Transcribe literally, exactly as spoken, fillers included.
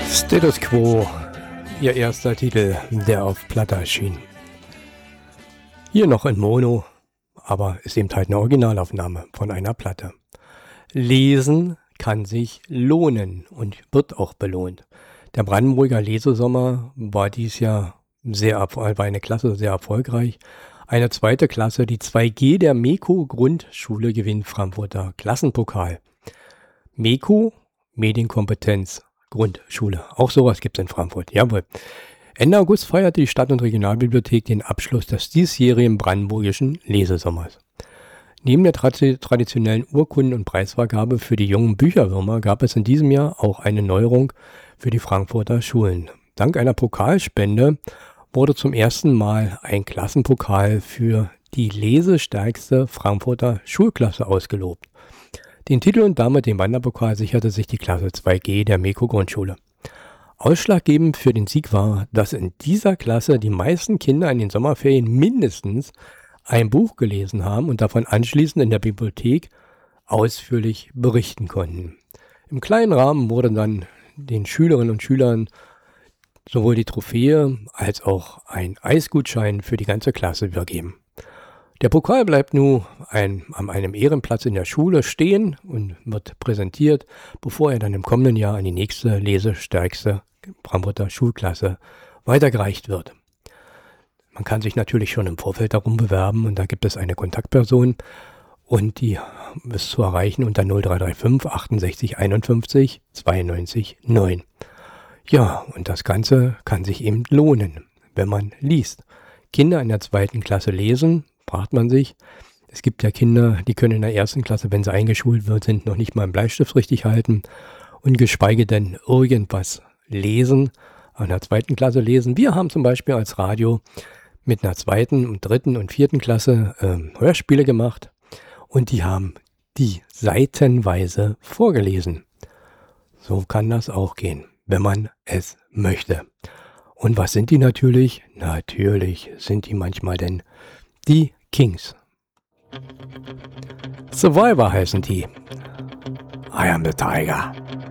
Status Quo, ihr erster Titel, der auf Platte erschien. Hier noch in Mono, aber ist eben halt eine Originalaufnahme von einer Platte. Lesen kann sich lohnen und wird auch belohnt. Der Brandenburger Lesesommer war dies Jahr sehr, war eine Klasse sehr erfolgreich. Eine zweite Klasse, die zwei G der MECO Grundschule, gewinnt Frankfurter Klassenpokal. MECO, Medienkompetenz Grundschule. Auch sowas gibt es in Frankfurt. Jawohl. Ende August feierte die Stadt- und Regionalbibliothek den Abschluss des diesjährigen brandenburgischen Lesesommers. Neben der traditionellen Urkunden- und Preisvergabe für die jungen Bücherwürmer gab es in diesem Jahr auch eine Neuerung für die Frankfurter Schulen. Dank einer Pokalspende wurde zum ersten Mal ein Klassenpokal für die lesestärkste Frankfurter Schulklasse ausgelobt. Den Titel und damit den Wanderpokal sicherte sich die Klasse zwei G der MECO Grundschule. Ausschlaggebend für den Sieg war, dass in dieser Klasse die meisten Kinder in den Sommerferien mindestens ein Buch gelesen haben und davon anschließend in der Bibliothek ausführlich berichten konnten. Im kleinen Rahmen wurde dann den Schülerinnen und Schülern sowohl die Trophäe als auch ein Eisgutschein für die ganze Klasse übergeben. Der Pokal bleibt nun ein, an einem Ehrenplatz in der Schule stehen und wird präsentiert, bevor er dann im kommenden Jahr an die nächste lesestärkste Frankfurter Schulklasse weitergereicht wird. Man kann sich natürlich schon im Vorfeld darum bewerben und da gibt es eine Kontaktperson und die ist zu erreichen unter null drei drei fünf achtundsechzig einundfünfzig zweiundneunzig neun. Ja, und das Ganze kann sich eben lohnen, wenn man liest. Kinder in der zweiten Klasse lesen, fragt man sich. Es gibt ja Kinder, die können in der ersten Klasse, wenn sie eingeschult wird, sind noch nicht mal einen Bleistift richtig halten und geschweige denn irgendwas lesen, in der zweiten Klasse lesen. Wir haben zum Beispiel als Radio mit einer zweiten und dritten und vierten Klasse äh, Hörspiele gemacht und die haben die seitenweise vorgelesen. So kann das auch gehen, wenn man es möchte. Und was sind die natürlich? Natürlich sind die manchmal denn die Kings. Survivor heißen die. I am the Tiger.